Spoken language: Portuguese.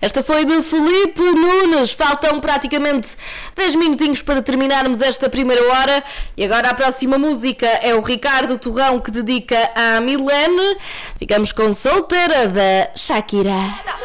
Esta foi de Filipe Nunes. Faltam praticamente 10 minutinhos para terminarmos esta primeira hora. E agora a próxima música é o Ricardo Torrão, que dedica à Milene. Ficamos com Solteira, da Shakira.